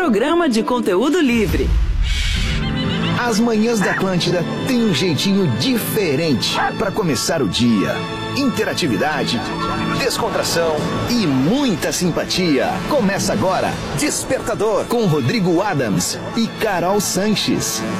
programa de conteúdo livre. As manhãs da Atlântida têm um jeitinho diferente para começar o dia. Interatividade, descontração e muita simpatia. Começa agora, Despertador, com Rodrigo Adams e Carol Sanches.